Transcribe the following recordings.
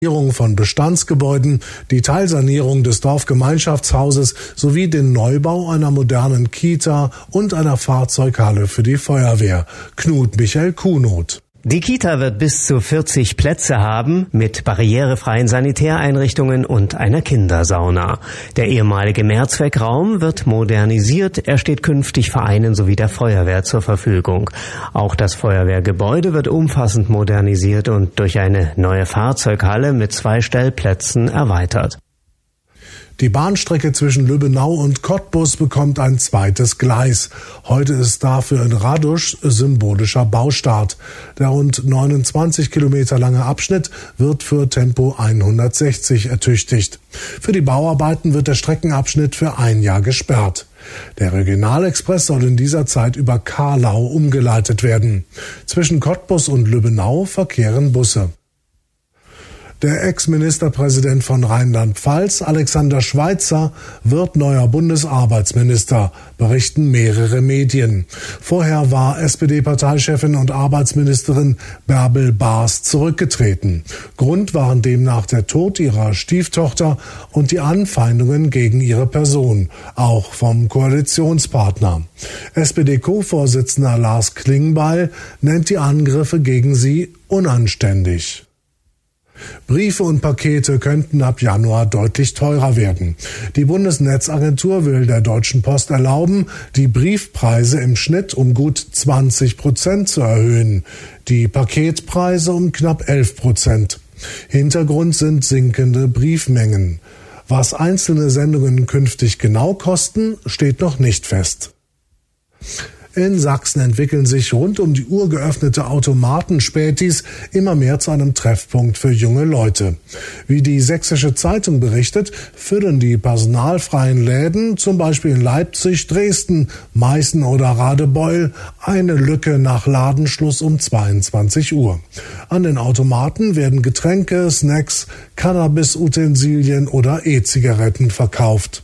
Von Bestandsgebäuden, die Teilsanierung des Dorfgemeinschaftshauses sowie den Neubau einer modernen Kita und einer Fahrzeughalle für die Feuerwehr. Knut Michael Kuhnot. Die Kita wird bis zu 40 Plätze haben, mit barrierefreien Sanitäreinrichtungen und einer Kindersauna. Der ehemalige Mehrzweckraum wird modernisiert, er steht künftig Vereinen sowie der Feuerwehr zur Verfügung. Auch das Feuerwehrgebäude wird umfassend modernisiert und durch eine neue Fahrzeughalle mit 2 Stellplätzen erweitert. Die Bahnstrecke zwischen Lübbenau und Cottbus bekommt ein zweites Gleis. Heute ist dafür in Radusch symbolischer Baustart. Der rund 29 Kilometer lange Abschnitt wird für Tempo 160 ertüchtigt. Für die Bauarbeiten wird der Streckenabschnitt für 1 Jahr gesperrt. Der Regionalexpress soll in dieser Zeit über Carlau umgeleitet werden. Zwischen Cottbus und Lübbenau verkehren Busse. Der Ex-Ministerpräsident von Rheinland-Pfalz, Alexander Schweitzer, wird neuer Bundesarbeitsminister, berichten mehrere Medien. Vorher war SPD-Parteichefin und Arbeitsministerin Bärbel Baas zurückgetreten. Grund waren demnach der Tod ihrer Stieftochter und die Anfeindungen gegen ihre Person, auch vom Koalitionspartner. SPD-Co-Vorsitzender Lars Klingbeil nennt die Angriffe gegen sie unanständig. Briefe und Pakete könnten ab Januar deutlich teurer werden. Die Bundesnetzagentur will der Deutschen Post erlauben, die Briefpreise im Schnitt um gut 20% zu erhöhen, die Paketpreise um knapp 11%. Hintergrund sind sinkende Briefmengen. Was einzelne Sendungen künftig genau kosten, steht noch nicht fest. In Sachsen entwickeln sich rund um die Uhr geöffnete Automatenspätis immer mehr zu einem Treffpunkt für junge Leute. Wie die Sächsische Zeitung berichtet, füllen die personalfreien Läden, zum Beispiel in Leipzig, Dresden, Meißen oder Radebeul, eine Lücke nach Ladenschluss um 22 Uhr. An den Automaten werden Getränke, Snacks, Cannabis-Utensilien oder E-Zigaretten verkauft.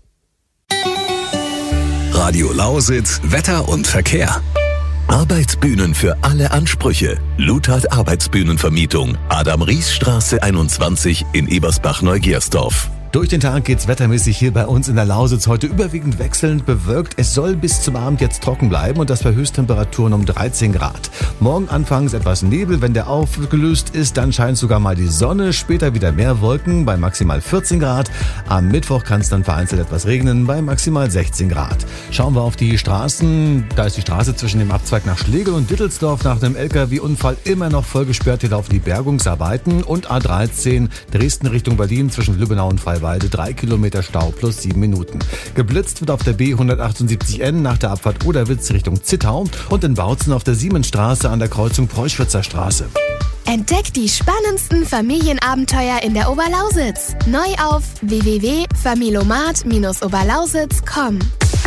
Radio Lausitz, Wetter und Verkehr. Arbeitsbühnen für alle Ansprüche. Luthard Arbeitsbühnenvermietung. Adam-Ries-Straße 21 in Ebersbach-Neugiersdorf. Durch den Tag geht's wettermäßig hier bei uns in der Lausitz heute überwiegend wechselnd bewölkt. Es soll bis zum Abend jetzt trocken bleiben und das bei Höchsttemperaturen um 13 Grad. Morgen anfangs etwas Nebel, wenn der aufgelöst ist, dann scheint sogar mal die Sonne. Später wieder mehr Wolken bei maximal 14 Grad. Am Mittwoch kann es dann vereinzelt etwas regnen bei maximal 16 Grad. Schauen wir auf die Straßen. Da ist die Straße zwischen dem Abzweig nach Schlegel und Dittelsdorf nach dem LKW-Unfall immer noch voll gesperrt. Hier laufen die Bergungsarbeiten und A13 Dresden Richtung Berlin zwischen Lübbenau und Freiwalde 3 Kilometer Stau plus 7 Minuten. Geblitzt wird auf der B178N nach der Abfahrt Oderwitz Richtung Zittau und in Bautzen auf der Siemensstraße an der Kreuzung Preußschwitzer Straße. Entdeckt die spannendsten Familienabenteuer in der Oberlausitz. Neu auf www.familomat-oberlausitz.com.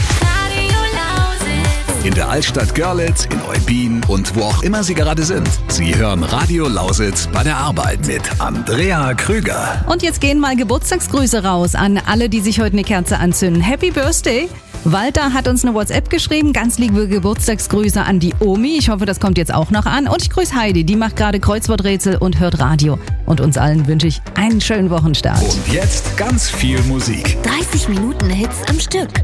In der Altstadt Görlitz, in Eubin und wo auch immer Sie gerade sind. Sie hören Radio Lausitz bei der Arbeit mit Andrea Krüger. Und jetzt gehen mal Geburtstagsgrüße raus an alle, die sich heute eine Kerze anzünden. Happy Birthday! Walter hat uns eine WhatsApp geschrieben, ganz liebe Geburtstagsgrüße an die Omi. Ich hoffe, das kommt jetzt auch noch an. Und ich grüße Heidi, die macht gerade Kreuzworträtsel und hört Radio. Und uns allen wünsche ich einen schönen Wochenstart. Und jetzt ganz viel Musik. 30 Minuten Hits am Stück.